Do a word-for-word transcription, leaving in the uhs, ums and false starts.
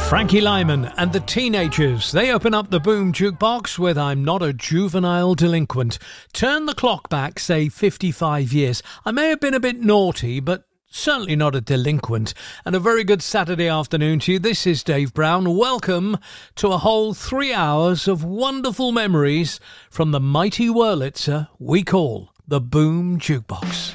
Frankie Lyman and the Teenagers. They open up the Boom Jukebox with I'm Not a Juvenile Delinquent. Turn the clock back, say fifty-five years. I may have been a bit naughty, but certainly not a delinquent. And a very good Saturday afternoon to you. This is Dave Brown. Welcome to a whole three hours of wonderful memories from the mighty Wurlitzer we call the Boom Jukebox.